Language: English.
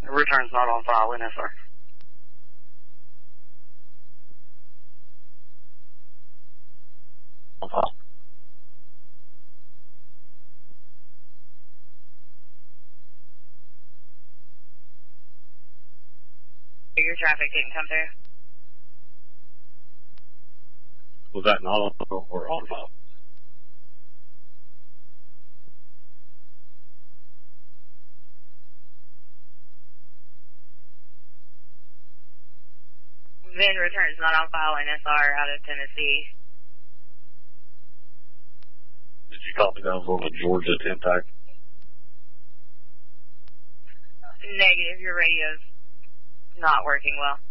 Return's not on file in SR. On file. Your traffic didn't come through. Was that not on file or on file? VIN return's not on file in SR out of Tennessee. Did you copy that was on the Georgia 10 tag? Negative, your radio's not working well.